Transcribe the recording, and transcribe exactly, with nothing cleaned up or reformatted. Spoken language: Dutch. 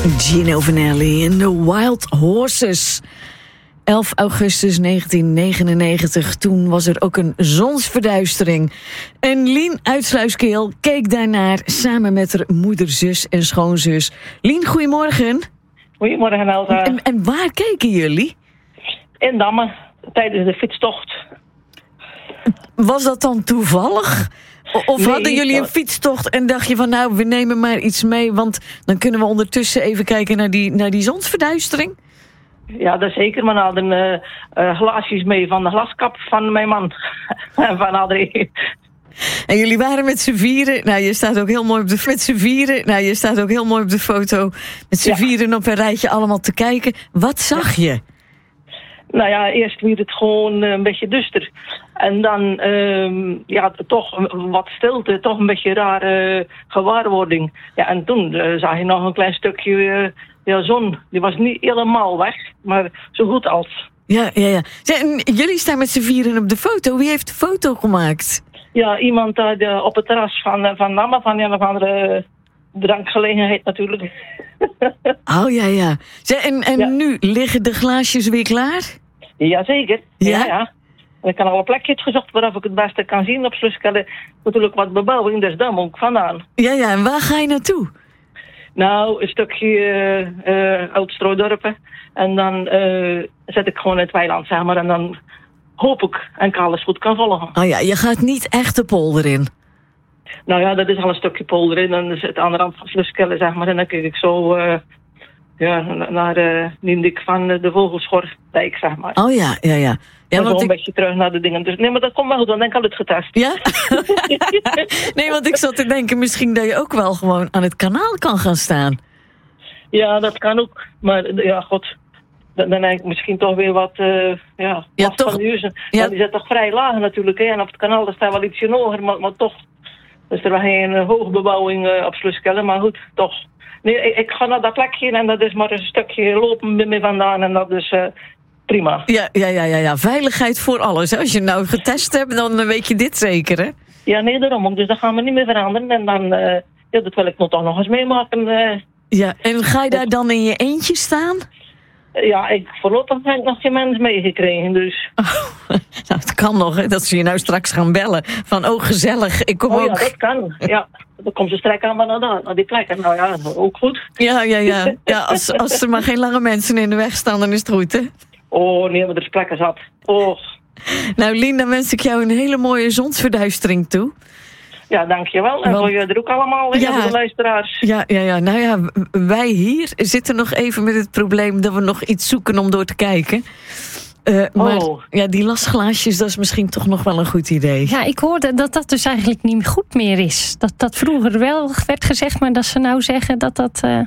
Gino Vanelli en The Wild Horses. elf augustus negentien negenennegentig, toen was er ook een zonsverduistering. En Lien uit Sluiskeel keek daarnaar samen met haar moeder, zus en schoonzus. Lien, goedemorgen. Goedemorgen, Elsa. En, en waar keken jullie? In Damme, tijdens de fietstocht. Was dat dan toevallig? Of Nee, hadden jullie een fietstocht en dacht je van nou, we nemen maar iets mee, want dan kunnen we ondertussen even kijken naar die, naar die zonsverduistering? Ja, dat zeker. Maar we hadden uh, uh, glaasjes mee van de glaskap van mijn man. En van Adrie. En jullie waren met z'n vieren. Nou, je staat ook heel mooi op de met z'n vieren. Nou, je staat ook heel mooi op de foto. Met z'n ja. vieren op een rijtje allemaal te kijken. Wat zag je? Nou ja, eerst werd het gewoon een beetje duster. En dan, uh, ja, toch wat stilte. Toch een beetje rare uh, gewaarwording. Ja, en toen uh, zag je nog een klein stukje uh, ja, zon. Die was niet helemaal weg, maar zo goed als. Ja, ja, ja. En jullie staan met z'n vieren op de foto. Wie heeft de foto gemaakt? Ja, iemand uh, de, op het terras van, van Damme, van een of andere drankgelegenheid natuurlijk. Oh ja, ja. En, en ja. Nu liggen de glaasjes weer klaar? Jazeker. Ja? Ja, ja. Ik kan al een plekje gezocht waarop ik het beste kan zien op Sluiskelle. Natuurlijk wat bebouwing, dus daar moet ik vandaan. Ja, ja. En waar ga je naartoe? Nou, een stukje uh, uh, Oud-Stroodorpen. En dan uh, zet ik gewoon het weiland, zeg maar. En dan hoop ik en ik alles goed kan volgen. Oh ja, je gaat niet echt de polder in? Nou ja, dat is al een stukje polder in. En dan zit aan de rand van Sluiskelle, zeg maar. En dan kijk ik zo uh, ja, naar uh, die dik van de Vogelschordijk, zeg maar. Oh ja, ja, ja. Ja, want want ik... ik... een beetje terug naar de dingen. Dus nee, maar dat komt wel goed, dan denk ik al het getest. Ja? Nee, want ik zat te denken misschien dat je ook wel gewoon aan het kanaal kan gaan staan. Ja, dat kan ook. Maar ja, god. Dan, dan denk ik misschien toch weer wat uh, ja, ja, last toch... van de huizen. Ja. Ja, die zit toch vrij laag natuurlijk. Hè? En op het kanaal daar staat wel ietsje hoger, maar, maar toch. Dus er was geen uh, hoge bebouwing uh, op Sluiskelle, maar goed, toch. Nee, ik, ik ga naar dat plekje en dat is maar een stukje lopen met me vandaan en dat is... Uh, prima. Ja, ja, ja, ja, ja, veiligheid voor alles. Als je nou getest hebt, dan weet je dit zeker, hè? Ja, nee, daarom ook. Dus dat gaan we niet meer veranderen. En dan, uh, ja, dat wil ik nog toch nog eens meemaken. Uh. Ja, en ga je daar dan in je eentje staan? Ja, ik voorlopig heb ik nog geen mens meegekregen, dus... Oh, nou, het kan nog, hè, dat ze je nou straks gaan bellen. Van, oh, gezellig, ik kom oh, ook. Ja, dat kan. Ja, dan komt ze strek aan naar, naar, naar die plekken. Nou ja, ook goed. Ja, ja, ja. Ja, als, als er maar geen lange mensen in de weg staan, dan is het goed, hè? Oh, nee, maar er is plekken zat. Oh. Nou, Lien, dan wens ik jou een hele mooie zonsverduistering toe. Ja, dankjewel. En voor jullie er ook allemaal, ja, voor de luisteraars. Ja, ja, ja. Nou ja, wij hier zitten nog even met het probleem dat we nog iets zoeken om door te kijken. Uh, maar oh. ja, die lasglaasjes, dat is misschien toch nog wel een goed idee. Ja, ik hoorde dat dat dus eigenlijk niet goed meer is. Dat dat vroeger wel werd gezegd, maar dat ze nou zeggen dat dat... Uh...